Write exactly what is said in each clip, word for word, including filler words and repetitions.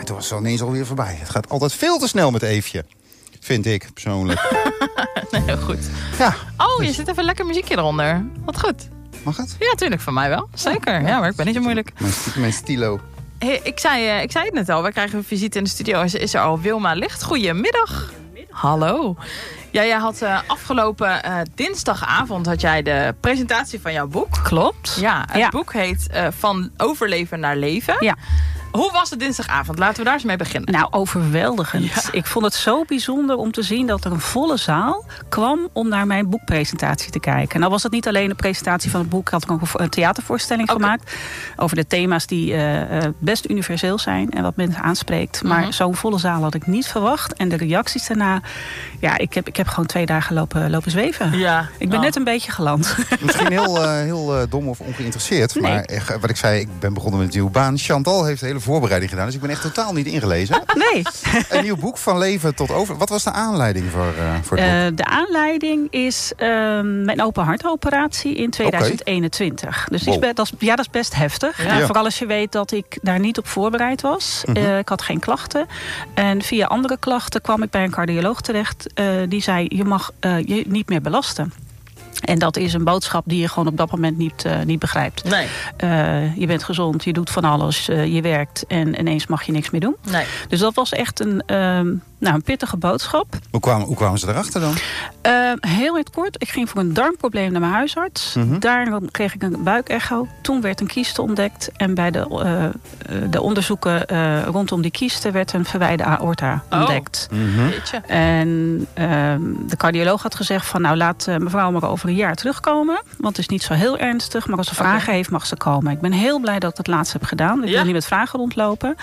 En toen was het ineens alweer voorbij. Het gaat altijd veel te snel met Eefje. Vind ik, persoonlijk. Nee, heel goed. Ja. Oh, je zit even lekker muziekje eronder. Wat goed. Mag het? Ja, tuurlijk, van mij wel. Zeker. Ja, maar ik ben niet zo moeilijk. Mijn, mijn stilo. Hey, ik, zei, uh, ik zei het net al, wij krijgen een visite in de studio. Is, is er al Wilma Licht? Goedemiddag. Hallo. Ja, jij had uh, afgelopen uh, dinsdagavond had jij de presentatie van jouw boek. Klopt. Ja, het ja. boek heet uh, Van Overleven naar Leven. Ja. Hoe was het dinsdagavond? Laten we daar eens mee beginnen. Nou, overweldigend. Ja. Ik vond het zo bijzonder om te zien dat er een volle zaal kwam om naar mijn boekpresentatie te kijken. Nou was het niet alleen de presentatie van het boek. Ik had ook een theatervoorstelling okay. gemaakt over de thema's die uh, best universeel zijn en wat mensen aanspreekt. Maar mm-hmm. zo'n volle zaal had ik niet verwacht. En de reacties daarna, ja, ik heb, ik heb gewoon twee dagen lopen, lopen zweven. Ja. Ik ben oh. net een beetje geland. Misschien heel, uh, heel uh, dom of ongeïnteresseerd. Nee. Maar echt, wat ik zei, ik ben begonnen met een nieuwe baan. Chantal heeft de hele voorbereiding gedaan, dus ik ben echt totaal niet ingelezen. Nee. Een nieuw boek, Van Leven tot Over. Wat was de aanleiding voor, uh, voor het boek? Uh, de aanleiding is uh, mijn open hartoperatie in tweeduizend eenentwintig. Okay. Dus die is be- dat is, ja, dat is best heftig. Ja. Uh, vooral als je weet dat ik daar niet op voorbereid was. Mm-hmm. Uh, ik had geen klachten. En via andere klachten kwam ik bij een cardioloog terecht. Uh, die zei, je mag uh, je niet meer belasten. En dat is een boodschap die je gewoon op dat moment niet, uh, niet begrijpt. Nee. Uh, je bent gezond, je doet van alles, uh, je werkt en ineens mag je niks meer doen. Nee. Dus dat was echt een, uh, nou, een pittige boodschap. Hoe kwamen, hoe kwamen ze erachter dan? Uh, heel erg kort, ik ging voor een darmprobleem naar mijn huisarts. Mm-hmm. Daar kreeg ik een buikecho. Toen werd een kieste ontdekt. En bij de, uh, de onderzoeken uh, rondom die kieste werd een verwijde aorta oh. ontdekt. Mm-hmm. En uh, de cardioloog had gezegd van nou laat uh, mevrouw maar over een jaar terugkomen. Want het is niet zo heel ernstig. Maar als ze vragen okay. heeft mag ze komen. Ik ben heel blij dat ik het laatst heb gedaan. Ik ja. wil niet met vragen rondlopen.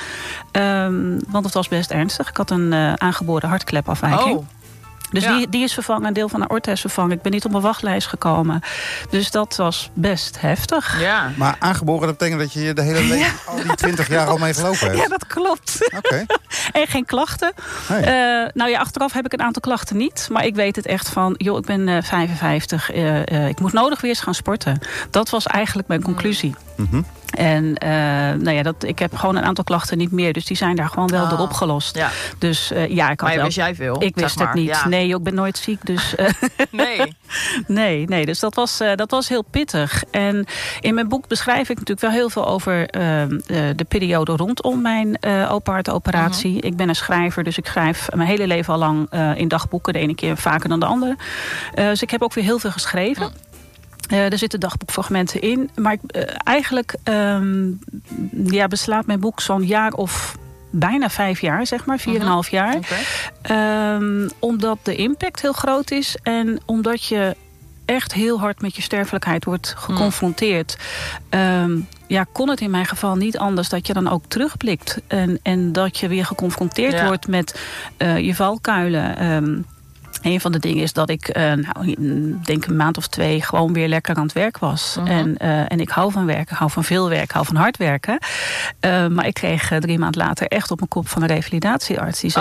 Um, want het was best ernstig. Ik had een uh, aangeboren hartklepafwijking. Oh. Dus ja. die, die is vervangen, een deel van de aorta is vervangen. Ik ben niet op mijn wachtlijst gekomen. Dus dat was best heftig. Ja. Maar aangeboren, dat betekent dat je de hele leven, ja. al die twintig jaar al mee gelopen hebt? Ja, dat klopt. Oké. Okay. En geen klachten. Hey. Uh, nou ja, achteraf heb ik een aantal klachten niet. Maar ik weet het echt van, joh, ik ben uh, vijfenvijftig. Uh, uh, ik moet nodig weer eens gaan sporten. Dat was eigenlijk mijn conclusie. Mm-hmm. En uh, nou ja, dat, ik heb gewoon een aantal klachten niet meer. Dus die zijn daar gewoon wel oh. door opgelost. Ja. Dus uh, ja, ik had maar wel, wist jij veel? Ik wist zeg het niet. Ja. Nee, ik ben nooit ziek. Dus, uh, nee. nee. Nee, dus dat was, uh, dat was heel pittig. En in mijn boek beschrijf ik natuurlijk wel heel veel over uh, uh, de periode rondom mijn uh, open hartoperatie. Mm-hmm. Ik ben een schrijver, dus ik schrijf mijn hele leven al lang uh, in dagboeken. De ene keer vaker dan de andere. Uh, dus ik heb ook weer heel veel geschreven. Mm. Uh, er zitten dagboekfragmenten in. Maar ik, uh, eigenlijk um, ja, beslaat mijn boek zo'n jaar of bijna vijf jaar, zeg maar. Vier en een half jaar. Okay. Um, omdat de impact heel groot is. En omdat je echt heel hard met je sterfelijkheid wordt geconfronteerd. Mm. Um, ja, kon het in mijn geval niet anders dat je dan ook terugblikt. En, en dat je weer geconfronteerd ja. wordt met uh, je valkuilen. Um, Een van de dingen is dat ik, uh, nou, denk een maand of twee gewoon weer lekker aan het werk was. Uh-huh. En, uh, en ik hou van werken, ik hou van veel werken, ik hou van hard werken. Uh, maar ik kreeg uh, drie maanden later echt op mijn kop van een revalidatiearts. Die zei,